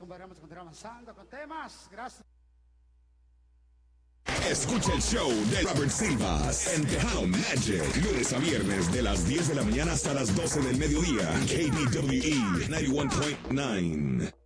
compadre, vamos a continuar avanzando con temas. Gracias. Escucha el show de Robert Silvas en Tejano Magic, lunes a viernes de las 10 de la mañana hasta las 12 del mediodía. KBWE 91.9.